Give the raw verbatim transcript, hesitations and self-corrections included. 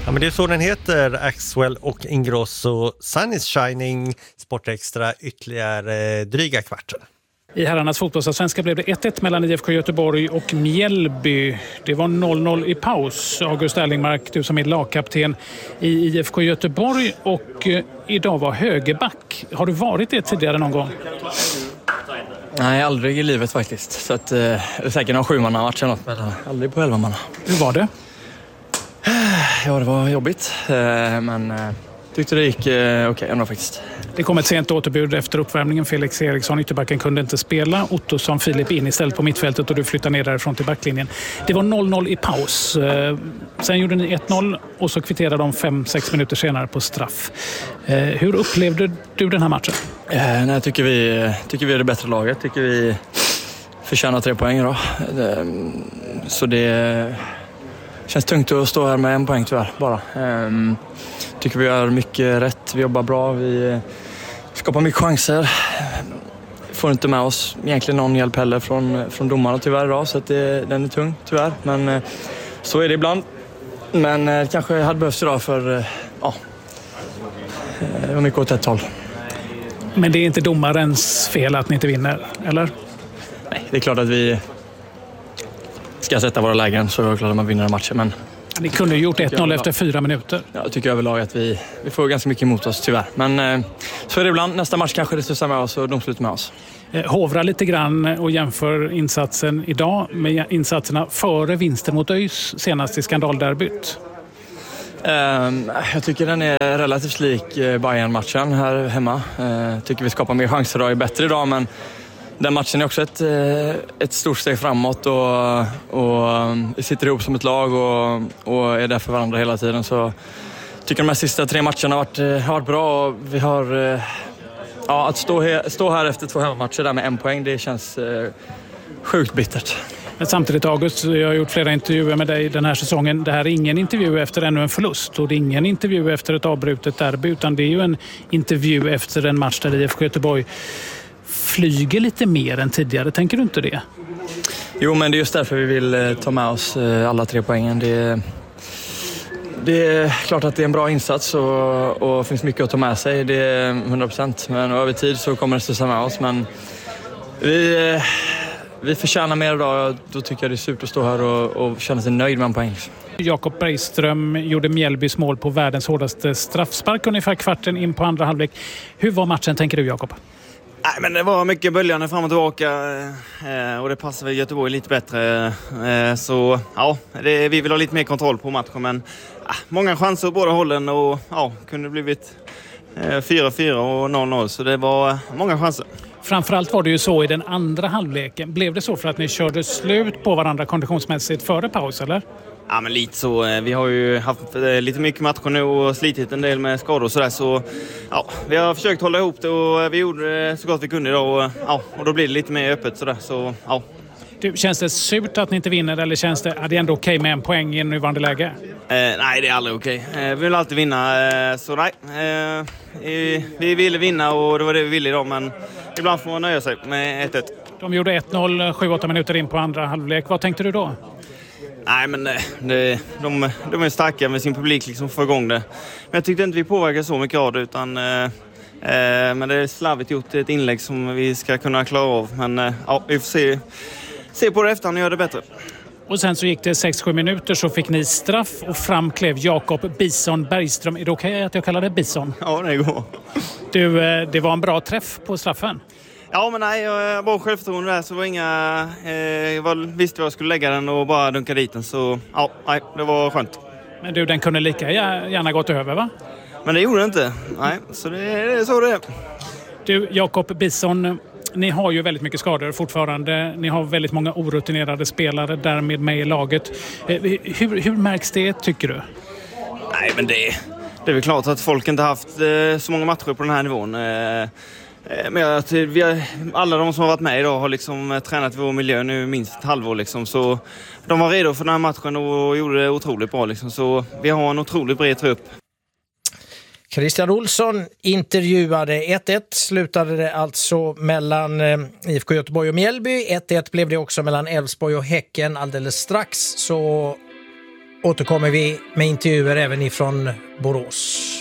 Ja, men det är så den heter, Axwell och Ingrosso. Sun is shining, Sportextra, ytterligare dryga kvarten. I herrarnas fotbollsallsvenska blev det ett ett mellan I F K Göteborg och Mjällby. Det var noll noll i paus. August Erlingmark, du som är lagkapten i I F K Göteborg och eh, idag var högerback. Har du varit det tidigare någon gång? Nej, aldrig i livet faktiskt. Så att, eh, det är säkert någon sjumannamatch eller något, men aldrig på elvamanna. Hur var det? Ja, det var jobbigt, eh, men eh, tyckte det gick eh, okej okay, ändå faktiskt. Det kom ett sent återbud efter uppvärmningen. Felix Eriksson, ytterbacken, kunde inte spela. Ottosson, Filip in istället på mittfältet och du flyttar ner därifrån till backlinjen. Det var noll noll i paus. Sen gjorde ni ett noll och så kvitterade de fem sex minuter senare på straff. Hur upplevde du den här matchen? Eh, nej, jag tycker vi, tycker vi är det bättre laget. Tycker vi förtjänar tre poäng då. Så det känns tungt att stå här med en poäng tyvärr bara. Tycker vi gör mycket rätt. Vi jobbar bra. Vi skapar mycket chanser. Får inte med oss egentligen någon hjälp heller från, från domarna tyvärr idag. Så att det, den är tung tyvärr. Men så är det ibland. Men det kanske hade behövts idag för ja, det var mycket åt ett håll. Men det är inte domarens fel att ni inte vinner, eller? Nej, det är klart att vi ska sätta våra lägen så är det klart att man vinner matchen. Men ni kunde ju gjort ett noll efter fyra minuter. Ja, jag tycker överlag att vi, vi får ganska mycket emot oss tyvärr. Men eh, så är det ibland. Nästa match kanske det stussar med oss och domslut med oss. Hovra lite grann och jämför insatsen idag med insatserna före vinsten mot ÖIS senast i skandalderbyt. Um, jag tycker den är relativt lik Bayern-matchen här hemma. Uh, tycker vi skapar mer chanser och är bättre idag, men den matchen är också ett, ett stort steg framåt och, och vi sitter ihop som ett lag och, och är där för varandra hela tiden. Så jag tycker de här sista tre matcherna har varit, har varit bra och vi har, ja, att stå här, stå här efter två hemmamatcher där med en poäng, det känns sjukt bittert. Men samtidigt, August, jag har gjort flera intervjuer med dig den här säsongen. Det här är ingen intervju efter ännu en förlust och det är ingen intervju efter ett avbrutet derby, utan det är ju en intervju efter en match där I F K Göteborg flyger lite mer än tidigare. Tänker du inte det? Jo, men det är just därför vi vill ta med oss alla tre poängen. Det, det är klart att det är en bra insats och, och finns mycket att ta med sig. Det är hundra procent. Men över tid så kommer det stussa med oss. Men vi, vi förtjänar mer idag. Då tycker jag det är super att stå här och, och känna sig nöjd med en poäng. Jakob Bergström gjorde Mjällbys mål på världens hårdaste straffspark ungefär kvarten in på andra halvlek. Hur var matchen, tänker du, Jakob? Nej, men det var mycket böljande fram och tillbaka eh, och det passar väl Göteborg lite bättre. Eh, så ja, det, vi vill ha lite mer kontroll på matchen, men eh, många chanser på båda hållen och ja, kunde blivit eh, fyra fyra och noll noll, så det var eh, många chanser. Framförallt var det ju så i den andra halvleken. Blev det så för att ni körde slut på varandra konditionsmässigt före paus, eller? Ja, men lite så. Vi har ju haft lite mycket matcher nu och slitit en del med skador och sådär. Så ja, vi har försökt hålla ihop det och vi gjorde det så gott vi kunde idag. Och, ja, och då blir det lite mer öppet sådär. Så, ja. Du, känns det surt att ni inte vinner eller känns det, är det ändå okej med en poäng i nuvarande läge? Eh, nej, det är aldrig okej. Eh, vi vill alltid vinna. Eh, så nej, eh, vi ville vinna och det var det vi ville idag. Men ibland får man nöja sig med ett ett. De gjorde ett noll sju åtta minuter in på andra halvlek. Vad tänkte du då? Nej, men det, de, de är starka med sin publik liksom, för igång det. Men jag tyckte inte vi påverkade så mycket av det, utan eh, eh, men det är slarvigt gjort, ett inlägg som vi ska kunna klara av. Men eh, ja, vi får se, se på det efter och göra det bättre. Och sen så gick det sex sju minuter så fick ni straff och fram klev Jakob Bison Bergström. Är det okej att jag kallar det Bison? Ja, det går. Du, eh, det var en bra träff på straffen. Ja, men nej, jag var självförtroende där, så var inga, eh, jag var, visste jag skulle lägga den och bara dunka dit den, så ja, nej, det var skönt. Men du, den kunde lika gärna gått över, va? Men det gjorde det inte, nej, så det, det är så det är. Du, Jakob Bison, ni har ju väldigt mycket skador fortfarande. Ni har väldigt många orutinerade spelare därmed med i laget. Hur, hur märks det, tycker du? Nej, men det, det är väl klart att folk inte haft eh, så många matcher på den här nivån. Eh, Men jag, vi har, alla de som har varit med idag har liksom tränat i vår miljö nu minst ett halvår. Liksom, så de var redo för den här matchen och gjorde det otroligt bra. Liksom, så vi har en otroligt bred trupp. Christian Olsson intervjuade. ett ett slutade det alltså mellan I F K Göteborg och Mjällby. ett ett blev det också mellan Elfsborg och Häcken alldeles strax. Så återkommer vi med intervjuer även ifrån Borås.